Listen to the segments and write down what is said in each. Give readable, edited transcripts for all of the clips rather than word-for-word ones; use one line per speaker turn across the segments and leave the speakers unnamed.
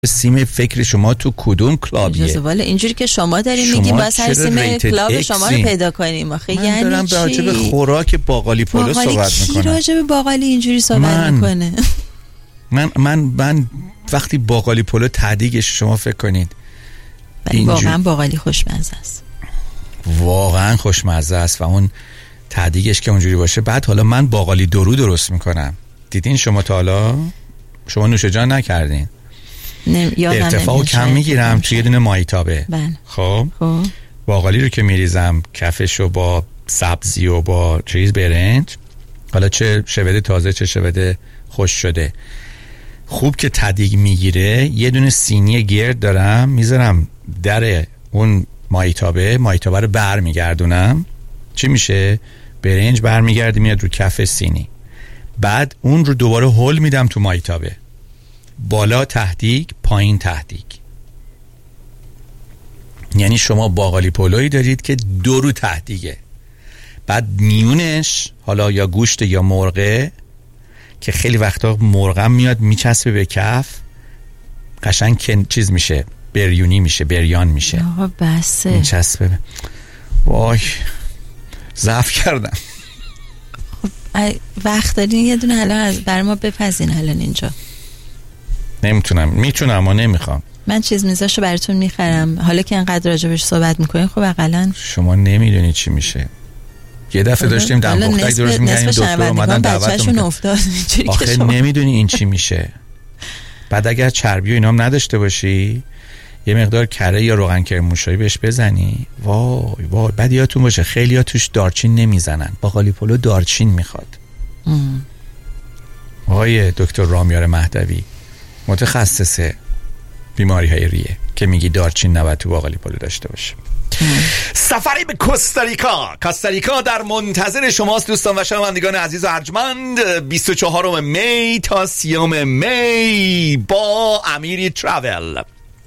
سیم فکر شما تو کدوم کلابیه؟
والا اینجوری که شما دارین میگین باز هر سیم کلاب شما رو پیدا کنیم. آخه
من
یعنی
دارم راجع به خوراک باقالی پلو صحبت میکنم.
کی راجع به باقالی اینجوری صحبت میکنه؟
من وقتی باقالی پلو تهدیگش شما فکر کنید
واقعا باقالی خوشمزه است.
واقعا خوشمزه است و اون تهدیگش که اونجوری باشه. بعد حالا من باقالی درو درست میکنم. دیدین شما تا حالا؟ شما نوش جان نکردین؟ ارتفاعو کم میگیرم توی یه دونه مایتابه. خب باقالی رو که میریزم کفشو با سبزی و با چیز برنج، حالا چه شبده تازه چه شبده خوش شده، خوب که تدیگ میگیره یه دونه سینی گرد دارم میذارم در اون مایتابه رو بر میگردونم. چی میشه؟ برنج بر میگرده میاد رو کف سینی. بعد اون رو دوباره هول میدم تو مایتابه. بالا تهدیگ پایین تهدیگ. یعنی شما باقالی پلویی دارید که دو رو تهدیگه. بعد میونش حالا یا گوشت یا مرغه که خیلی وقتا مرغم میاد میچسبه به کف، قشنگ چیز میشه، بریونی میشه، بریان میشه.
آقا بسه
میچسبه. وای ضعف کردم.
خب وقت دارین یه دونه الان برای ما بپزین الان اینجا؟
نمیتونم. میتونم اما نمیخوام.
من چیز میزاشو براتون میخرم. حالا که انقدر راجبش صحبت میکنین خب اقلن
شما نمیدونی چی میشه. یه دفعه داشتیم دنبختک درست میکنیم، دکتر اومدن دعوتمون
افتاد.
آخه نمیدونی این چی میشه. بعد اگر چربی و اینام نداشته باشی یه مقدار کره یا روغن کرموشایی بهش بزنی، وای بعد یادتون باشه خیلی ها توش دارچین نمیزنن. باقالی پلو دارچین میخواد. آقای دکتر رامیار مهدوی متخصص بیماری های ریه که میگی دارچین نباید تو باقالی پلو داشته باشه. سفری به کوستاریکا در منتظر شماست دوستان و شنوندگان عزیز و ارجمند. 24 می تا 30 می با امیری تراول.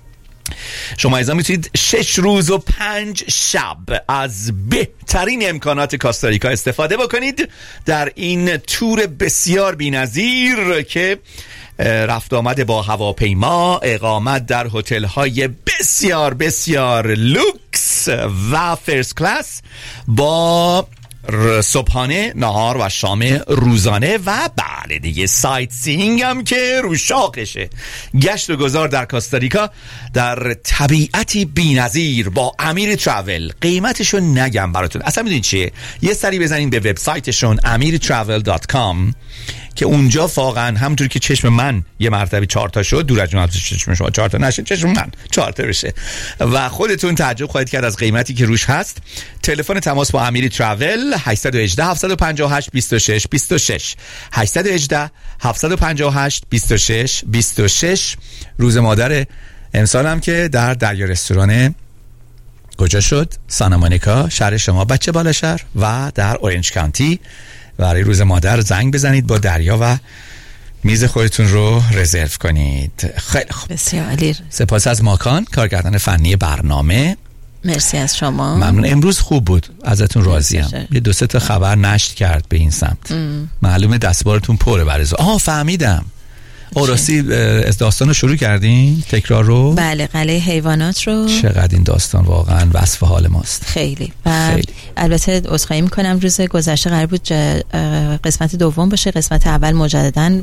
شما ایزا میتونید 6 روز و 5 شب از بهترین امکانات کوستاریکا استفاده بکنید در این تور بسیار بی‌نظیر که رفت آمد با هواپیما، اقامت در هتل های بسیار بسیار لوکس و فرست کلاس با صبحانه، نهار و شام روزانه و بله دیگه سایت سینگ هم که رو شاقشه. گشت و گذار در کوستاریکا در طبیعتی بی‌نظیر با امیر تراول. قیمتشو نگم براتون، اصلا میدونید چیه؟ یه سری بزنین به وبسایتشون amirtravel.com که اونجا واقعا همونطور که چشم من یه مرتبه 4 تا شد، دور از جون چشم شما 4 تا نشه، چشم من 4 تا بشه و خودتون تعجب خواهید کرد از قیمتی که روش هست. تلفن تماس با امیری تراول 818 758 26 26 818 758 26 26. روز مادر امسال هم که در دریا رستوران کجا شد؟ سانتا مونیکا شهر شما بچه بالا شهر و در اورنج کانتی برای روز مادر زنگ بزنید با دریا و میز خودتون رو رزرو کنید. خیلی خوب.
بسیار عالی.
سپاس از ماکان کارگردان فنی برنامه.
مرسی از شما.
ممنون. امروز خوب بود، ازتون راضیم. یه 2-3 تا خبر نشر کرد به این سمت. معلومه دستبارتون پره برای فهمیدم. راستی از داستان رو شروع کردین تکرار رو؟
بله، قلعه حیوانات رو.
چقدر این داستان واقعا وصف حال ماست.
خیلی. البته عذرخواهی میکنم روز گذشته قرار بود قسمت دوم باشه، قسمت اول مجدداً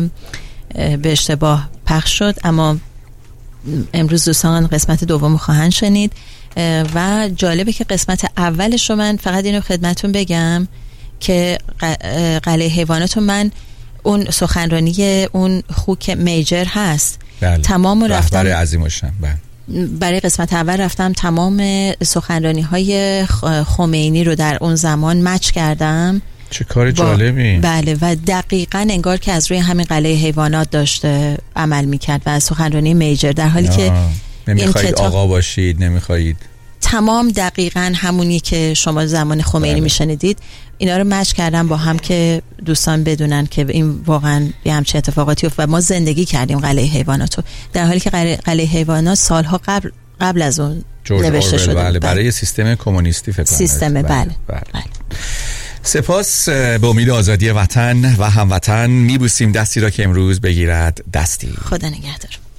به اشتباه پخش شد، اما امروز دوستان قسمت دوم خواهند شنید و جالبه که قسمت اولش رو من فقط اینو خدمتون بگم که قلعه حیوانات رو من اون سخنرانی اون خوک میجر هست.
بله.
تمام رفتم
برای عظیمشم. بله.
برای قسمت اول رفتم تمام سخنرانی های خمینی رو در اون زمان مچ کردم.
چه کار جالبی.
بله و دقیقاً انگار که از روی همین قلعه حیوانات داشته عمل میکرد و از سخنرانی میجر، در حالی که
نمیخواید آقا باشید، نمیخواید
تمام دقیقاً همونی که شما زمان خمینی میشنیدید. اینا رو مچ کردم با هم که دوستان بدونن که این واقعا یه همچین اتفاقاتی افتاد و ما زندگی کردیم قلعه حیواناتو، در حالی که قلعه حیوانات سالها قبل از اون نوشته شده.
بله. برای سیستم کمونیستی فکر کنم.
سیستم بله.
سپاس. به امید آزادی وطن و هموطن میبوسیم دستی را که امروز بگیرد دستی.
خدا نگهدار.